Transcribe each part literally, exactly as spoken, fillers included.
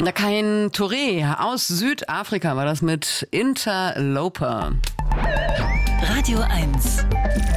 Kein Touré aus Südafrika war das mit Interloper. Radio eins.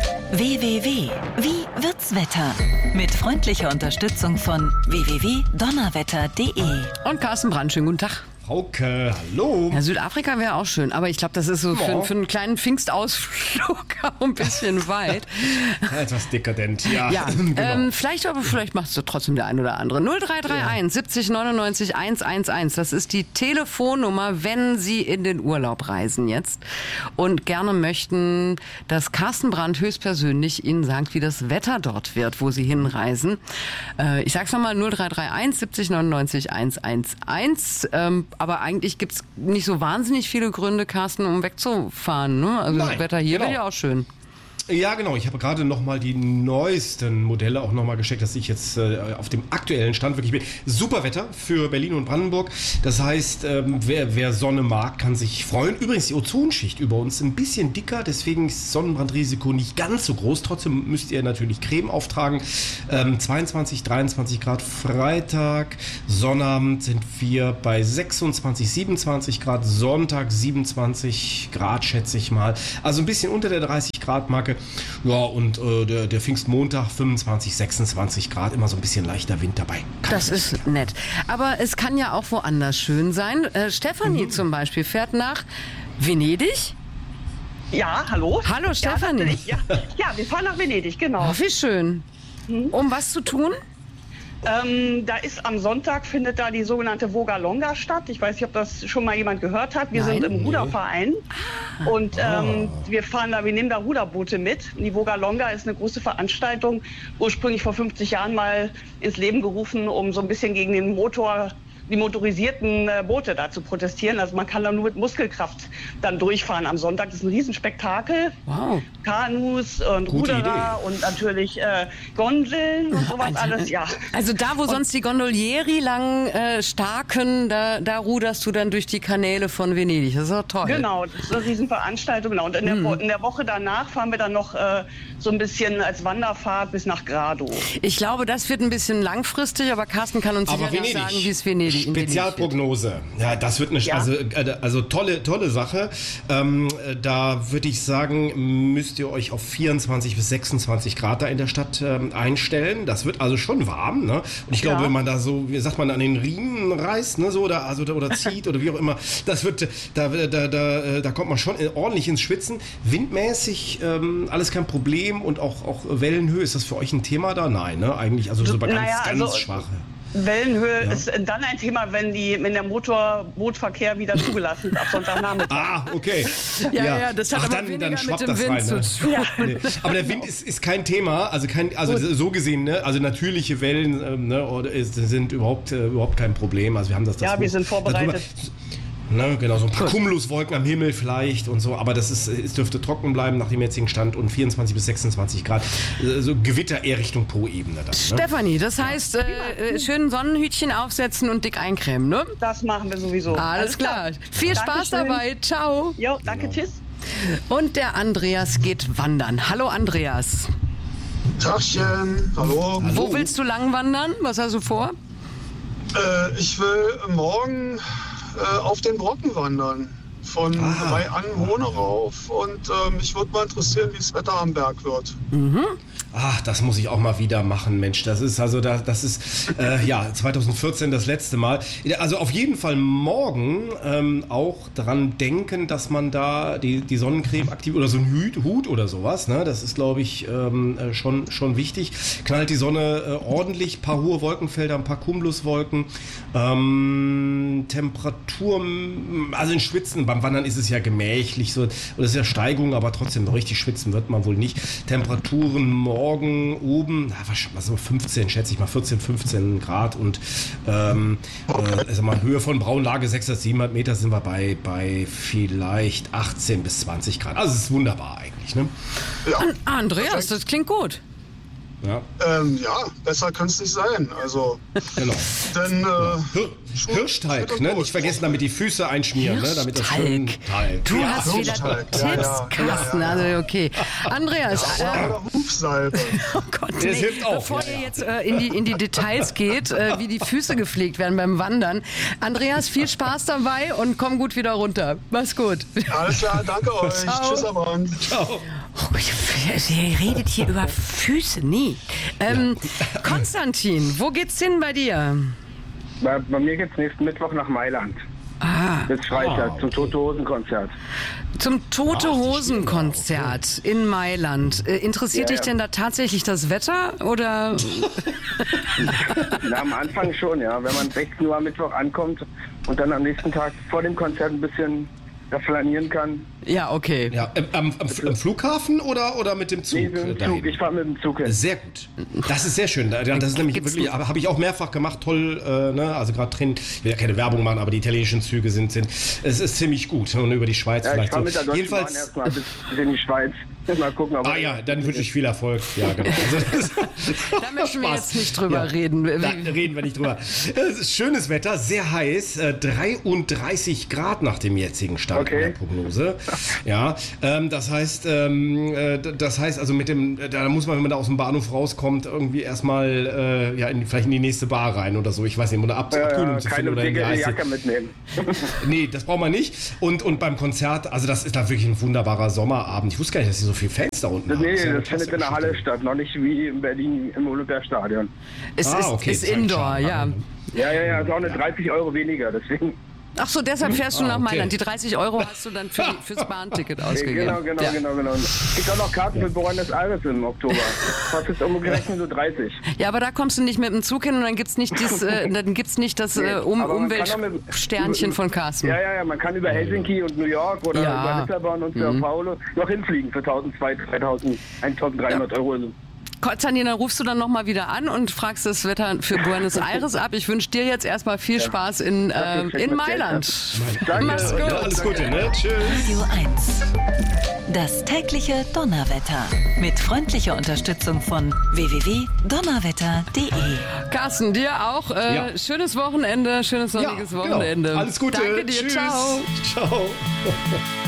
W W W. Wie wird's Wetter? Mit freundlicher Unterstützung von w w w punkt donnerwetter punkt d e. Und Carsten Brandt, schönen guten Tag. Frauke, hallo. Ja, Südafrika wäre auch schön, aber ich glaube, das ist so für, für einen kleinen Pfingstausflug auch ein bisschen weit. Etwas dekadent, ja. Ja, genau. ähm, vielleicht, aber vielleicht macht es trotzdem der ein oder andere. null drei drei eins ja. siebzig neunundneunzig hundertelf, das ist die Telefonnummer, wenn Sie in den Urlaub reisen jetzt und gerne möchten, dass Carsten Brandt höchstpersönlich Ihnen sagt, wie das Wetter dort wird, wo Sie hinreisen. Äh, ich sag's nochmal, null drei drei eins siebzig neunundneunzig hundertelf. Ähm, aber eigentlich gibt's nicht so wahnsinnig viele Gründe, Carsten, um wegzufahren. Ne? Also Nein, das Wetter hier genau. wird ja auch schön. Ja, genau. Ich habe gerade noch mal die neuesten Modelle auch noch mal gecheckt, dass ich jetzt äh, auf dem aktuellen Stand wirklich bin. Super Wetter für Berlin und Brandenburg. Das heißt, ähm, wer, wer Sonne mag, kann sich freuen. Übrigens, die Ozonschicht über uns ein bisschen dicker, deswegen ist das Sonnenbrandrisiko nicht ganz so groß. Trotzdem müsst ihr natürlich Creme auftragen. Ähm, zweiundzwanzig, dreiundzwanzig Grad Freitag. Sonnabend sind wir bei sechsundzwanzig, siebenundzwanzig Grad. Sonntag siebenundzwanzig Grad, schätze ich mal. Also ein bisschen unter der dreißig Grad Marke. Ja, und äh, der, der Pfingstmontag fünfundzwanzig, sechsundzwanzig Grad, immer so ein bisschen leichter Wind dabei. Kann das ist sein. Nett. Aber es kann ja auch woanders schön sein. Äh, Stefanie mhm. zum Beispiel fährt nach Venedig. Ja, hallo. Hallo Stefanie. Ja, ja. ja, wir fahren nach Venedig, genau. Oh, wie schön. Mhm. Um was zu tun? Ähm, da ist am Sonntag, findet da die sogenannte Voga Longa statt. Ich weiß nicht, ob das schon mal jemand gehört hat. Wir Nein, sind im nee. Ruderverein ah. und ähm, oh. wir fahren da, wir nehmen da Ruderboote mit. Die Voga Longa ist eine große Veranstaltung, ursprünglich vor fünfzig Jahren mal ins Leben gerufen, um so ein bisschen gegen den Motor die motorisierten äh, Boote da zu protestieren. Also man kann da nur mit Muskelkraft dann durchfahren am Sonntag. Das ist ein Riesenspektakel. Wow. Kanus und Gute Ruderer Idee. und natürlich äh, Gondeln und sowas also, alles, ja. Also da, wo und sonst die Gondolieri lang äh, starken, da, da ruderst du dann durch die Kanäle von Venedig. Das ist doch toll. Genau, das ist eine Riesenveranstaltung. Genau. Und in der, hm. Wo- in der Woche danach fahren wir dann noch äh, so ein bisschen als Wanderfahrt bis nach Grado. Ich glaube, das wird ein bisschen langfristig, aber Carsten kann uns sicher Venedig. sagen, wie es Venedig Spezialprognose. Ja, das wird eine Ja. also, also tolle, tolle Sache. Ähm, da würde ich sagen, müsst ihr euch auf vierundzwanzig bis sechsundzwanzig Grad da in der Stadt ähm, einstellen. Das wird also schon warm. Ne? Und ich glaube, Ja. wenn man da so, wie sagt man, an den Riemen reißt, ne, so oder also oder zieht oder wie auch immer, das wird, da, da, da, da kommt man schon ordentlich ins Schwitzen. Windmäßig ähm, alles kein Problem und auch, auch Wellenhöhe. Ist das für euch ein Thema da? Nein, ne? Eigentlich also so ganz, Naja, ganz also, schwache. Wellenhöhe Ja. ist dann ein Thema, wenn, die, wenn der Motorbootverkehr wieder zugelassen ist ab Sonntagnachmittag. Ah, okay. Ja, ja, ja, das hat Ach, aber dann, weniger dann schwappt mit dem das Wind rein, ne? zu tun. Ja. Nee. Aber der Wind ist, ist kein Thema, also kein, also so gesehen, ne? Also natürliche Wellen ähm, ne, oder ist, sind überhaupt, äh, überhaupt kein Problem. Also wir haben das, das Ja, wir sind vorbereitet. Darüber, ne, genau, so ein paar Cumuluswolken am Himmel vielleicht und so, aber das ist, es dürfte trocken bleiben nach dem jetzigen Stand und vierundzwanzig bis sechsundzwanzig Grad, äh, so Gewitter eher Richtung Po-Ebene dann. Ne? Stefanie, das heißt, äh, äh, schön Sonnenhütchen aufsetzen und dick eincremen, ne? Das machen wir sowieso. Alles klar. Viel Spaß Dankeschön. dabei. Ciao. Jo, danke, Genau. tschüss. Und der Andreas geht wandern. Hallo Andreas. Tagchen, hallo. Wo willst du lang wandern? Was hast du vor? Äh, ich will morgen äh, auf den Brocken wandern. Von Ah. drei an Hohne rauf. Und äh, mich würde mal interessieren, wie das Wetter am Berg wird. Ach, das muss ich auch mal wieder machen, Mensch. Das ist also, das, das ist äh, ja zwanzig vierzehn das letzte Mal. Also auf jeden Fall morgen ähm, auch dran denken, dass man da die, die Sonnencreme aktiv oder so ein Hut, Hut oder sowas. Ne? Das ist, glaube ich, ähm, schon, schon wichtig. Knallt die Sonne äh, ordentlich, paar hohe Wolkenfelder, ein paar Cumuluswolken. Ähm, Temperatur, also in Schwitzen, beim Wandern ist es ja gemächlich, so, oder es ist ja Steigung, aber trotzdem noch richtig schwitzen wird man wohl nicht. Temperaturen morgen oben, na, was, was so fünfzehn, schätze ich mal, vierzehn, fünfzehn Grad und ähm, äh, also mal Höhe von Braunlage sechshundert, siebenhundert Meter sind wir bei, bei vielleicht achtzehn bis zwanzig Grad. Also es ist wunderbar eigentlich, ne? Ja. Andreas, das klingt gut. Ja, Ähm, ja, besser könnte es nicht sein. Also, genau. denn, äh, Hir Hirschteig, ne? Nicht vergessen, damit die Füße einschmieren, ne? Damit das schön Teig. Du ja. hast wieder Hirschteig, Tipps, ja, ja. Carsten. Ja, ja, ja. Also okay. Andreas, ja, äh, oder Hufsalbe. oh Gott, Das nee, hilft auch. bevor Ja, ihr ja. jetzt äh, in, die, in die Details geht, äh, wie die Füße gepflegt werden beim Wandern. Andreas, viel Spaß dabei und komm gut wieder runter. Mach's gut. Alles klar, danke euch. Ciao. Tschüss, Abend. Ciao. Oh, ihr redet hier über Füße, nie. Ähm, Konstantin, wo geht's hin bei dir? Bei, bei mir geht's nächsten Mittwoch nach Mailand. Ah, Bis Freitag Ah, zum Tote Hosen Konzert. zum Tote Ach, die Hosen Konzert in Mailand. Äh, interessiert Ja, dich ja. denn da tatsächlich das Wetter oder? Na, am Anfang schon, ja. Wenn man sechzehn Uhr am Mittwoch ankommt und dann am nächsten Tag vor dem Konzert ein bisschen da flanieren kann. Ja, okay. Ja, am, am, am Flughafen oder, oder mit dem Zug? Nee, mit dem dahin? Zug. Ich fahre mit dem Zug hin. Sehr gut. Das ist sehr schön. Das ist nämlich Gibt's- wirklich, habe ich auch mehrfach gemacht, toll, äh, ne? Also gerade drin, ich will ja keine Werbung machen, aber die italienischen Züge sind, sind es ist ziemlich gut. Und über die Schweiz Ja, ich vielleicht fahre so. mit der Deutschen Bahn Jedenfalls. erstmal bis bis in die Schweiz. Mal gucken, ob Ah ja, dann wünsche ich viel Erfolg. Ja, genau. Also, das- Da möchten wir Spaß. jetzt nicht drüber Ja. reden. Da reden wir nicht drüber. Es ist schönes Wetter, sehr heiß, äh, dreiunddreißig Grad nach dem jetzigen Stand Okay. der Prognose. Ja, ähm, das heißt, ähm, äh, das heißt also mit dem, da muss man, wenn man da aus dem Bahnhof rauskommt, irgendwie erstmal äh, ja, in, vielleicht in die nächste Bar rein oder so. Ich weiß nicht, um eine Ab äh, Abkühlung zu keine finden oder in die dicke Eis. Jacke mitnehmen. Nee, das braucht man nicht. Und, und beim Konzert, also das ist da wirklich ein wunderbarer Sommerabend. Ich wusste gar nicht, dass sie so viele Fans da unten haben. Nee, ist ja eine das findet in der klasse Halle Geschichte. statt, noch nicht wie in Berlin im Olympiastadion. Es Ah, ist, okay, ist das ist ein Indoor, Charme. ja. Ja, ja, ja, ist auch eine dreißig Euro weniger, deswegen. Ach so, deshalb fährst du Ah, nach okay. Mailand. Die dreißig Euro hast du dann für die, fürs Bahnticket ausgegeben. Genau, genau, ja. genau, genau. Es gibt auch noch Karten für Buenos Aires im Oktober. Kostet umgerechnet so dreißig. Ja, aber da kommst du nicht mit dem Zug hin und dann gibt's nicht dies, äh, dann gibt's nicht das äh, um, aber man kann auch mit- Umweltsternchen von Carsten. Ja, ja, ja, man kann über Helsinki und New York oder Ja. über Lissabon und Sao Paulo noch hinfliegen für eintausendzweihundert, dreitausend, eintausenddreihundert Euro. Konstantin, dann rufst du dann nochmal wieder an und fragst das Wetter für Buenos Aires ab. Ich wünsche dir jetzt erstmal viel Spaß in, ähm, in Mailand. Danke. Mach's gut. Ja, alles Gute, ne? Tschüss. Radio eins. Das tägliche Donnerwetter. Mit freundlicher Unterstützung von w w w punkt donnerwetter punkt de. Carsten, dir auch. Äh, Ja. Schönes Wochenende, schönes sonniges Ja, genau. Wochenende. Alles Gute. Danke dir. Tschüss. Ciao. Ciao.